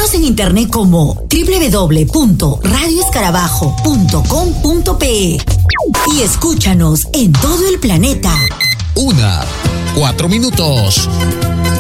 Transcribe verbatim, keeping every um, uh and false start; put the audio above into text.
Búscanos en internet como doble u doble u doble u punto radio escarabajo punto com punto pe y escúchanos en todo el planeta. Una, cuatro minutos.